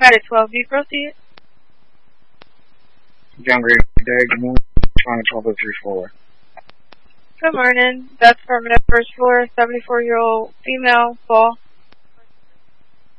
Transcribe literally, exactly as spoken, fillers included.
United twelve, do you proceed? John Gray, good day. Good morning. Trying to twelve oh three four. Good morning. That's permanent first floor, seventy-four-year-old female, fall.